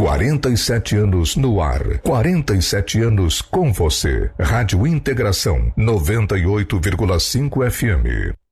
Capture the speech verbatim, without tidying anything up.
quarenta e sete anos no ar. quarenta e sete anos com você. Rádio Integração noventa e oito vírgula cinco F M.